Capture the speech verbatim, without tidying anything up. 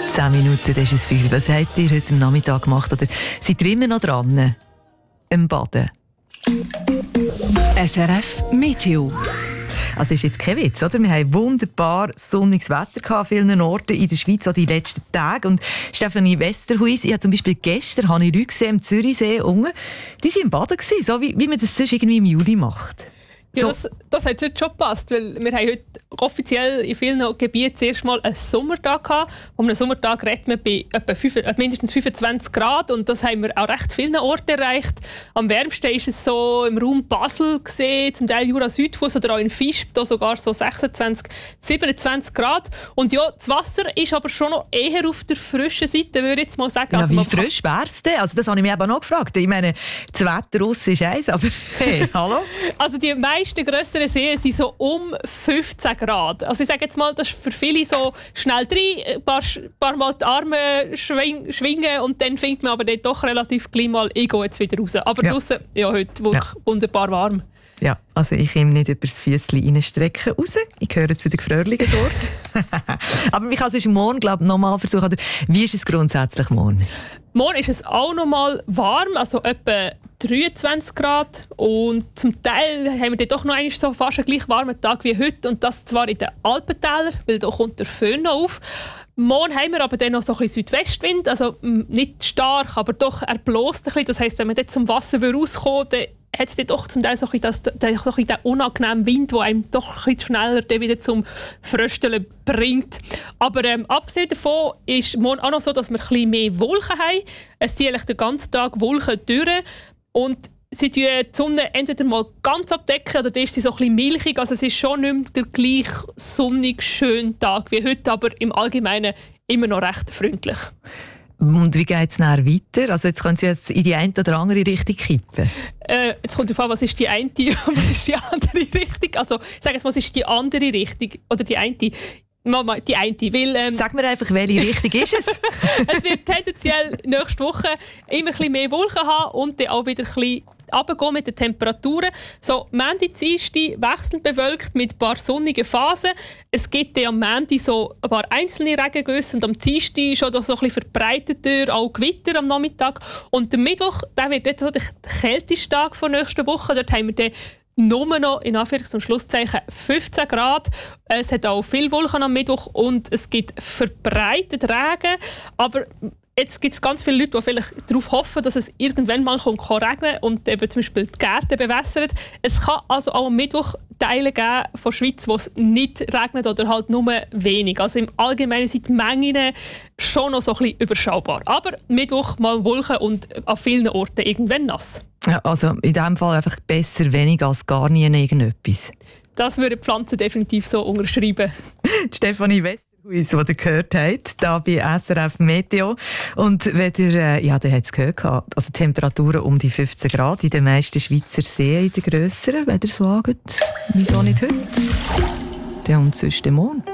Zehn Minuten, das ist es fünf. Was habt ihr heute am Nachmittag gemacht? Oder seid ihr immer noch dran? Im Baden? S R F Meteo. Also ist jetzt kein Witz, oder? Wir haben wunderbar sonniges Wetter an vielen Orten in der Schweiz, auch die letzten Tage. Und Stefanie Westerhuis, ich habe zum Beispiel gestern habe ich Leute gesehen am Zürichsee unten, die waren im Baden gewesen, so wie, wie man das sonst irgendwie im Juli macht. Ja, So. das, das hat heute schon gepasst, weil wir haben heute offiziell in vielen Gebieten zuerst mal einen Sommertag gehabt. Um einen Sommertag redet man bei etwa fünf, mindestens fünfundzwanzig Grad und das haben wir auch recht vielen Orten erreicht. Am wärmsten ist es so im Raum Basel gesehen, zum Teil Jura-Südfuss oder auch in Visp, da sogar so sechsundzwanzig, siebenundzwanzig Grad. Und ja, das Wasser ist aber schon noch eher auf der frischen Seite, würde ich jetzt mal sagen. Ja, also wie man frisch wär's denn? Also das habe ich mich eben noch gefragt. Ich meine, das Wetter draussen ist eins, aber hey, hallo? Also die meisten grösseren Seen sind so um fünfzehn Grad. Also ich sage jetzt mal, das ist für viele so schnell rein, ein paar, paar Mal die Arme schwing, schwingen und dann findet man aber dort doch relativ gleich mal, ich gehe jetzt wieder raus. Aber Ja. draussen, ja, heute wirklich Ja. wunderbar warm. Ja, also ich komme nicht über das Füssli reinstrecken raus. Ich gehöre zu den gefrorlichen Sorten. Aber ich kann es ist morgen, glaube ich, nochmal versuchen. Oder wie ist es grundsätzlich morgen? Morgen ist es auch noch mal warm, also etwa dreiundzwanzig Grad. Und zum Teil haben wir dann doch noch einmal so fast einen gleich warmen Tag wie heute. Und das zwar in den Alpentälern, weil da kommt der Föhn noch auf. Morgen haben wir aber dann noch so ein bisschen Südwestwind, also m, nicht stark, aber doch er bläst ein bisschen. Das heisst, wenn man dort zum Wasser rauskommt, dann hat es dann doch zum Teil so ein bisschen, das, den, so ein bisschen den unangenehmen Wind, der einem doch ein bisschen schneller dann wieder zum Frösteln bringt. Aber ähm, abgesehen davon ist morgen auch noch so, dass wir ein bisschen mehr Wolken haben. Es ziehen eigentlich den ganzen Tag Wolken durch und sie tun die Sonne entweder mal ganz abdecken oder dann ist sie so ein bisschen milchig. Also es ist schon nicht mehr der gleich sonnig schöne Tag wie heute, aber im Allgemeinen immer noch recht freundlich. Und wie geht es dann weiter? Also jetzt können Sie jetzt in die eine oder andere Richtung kippen. Äh, jetzt kommt darauf an, was ist die eine und was ist die andere Richtung. Also ich sage jetzt, was ist die andere Richtung oder die eine? Mal, mal, die eine, weil, ähm, Sag mir einfach, welche Richtung ist es? es wird tendenziell nächste Woche immer ein bisschen mehr Wolken haben und dann auch wieder ein bisschen runtergehen mit den Temperaturen. So, Montag, Dienstag wechselnd bewölkt mit ein paar sonnigen Phasen. Es gibt dann am Montag so ein paar einzelne Regengüsse und am Dienstag schon so ein bisschen verbreiteter, auch Gewitter am Nachmittag. Und der Mittwoch, der wird jetzt so der kälteste Tag von nächster Woche. Dort haben wir dann nur noch, in Anführungs- und Schlusszeichen, fünfzehn Grad. Es hat auch viel Wolken am Mittwoch und es gibt verbreitet Regen. Aber jetzt gibt es ganz viele Leute, die vielleicht darauf hoffen, dass es irgendwann mal regnen kann und eben zum Beispiel die Gärten bewässern. Es kann also auch am Mittwoch Teile geben von der Schweiz, wo es nicht regnet oder halt nur wenig. Also im Allgemeinen sind die Mengen schon noch so ein bisschen überschaubar. Aber Mittwoch mal Wolken und an vielen Orten irgendwann nass. Ja, also in diesem Fall einfach besser wenig als gar nie irgendetwas. Das würde die Pflanzen definitiv so unterschreiben. Stefanie Westerhuis, die ihr gehört habt, hier bei S R F Meteo. Und wenn ihr, äh, ja, ihr habt es gehört, also Temperaturen um die fünfzehn Grad in den meisten Schweizer Seen, in den grösseren, wenn ihr es wagt. Wieso nicht heute? Dann und sonst morgen.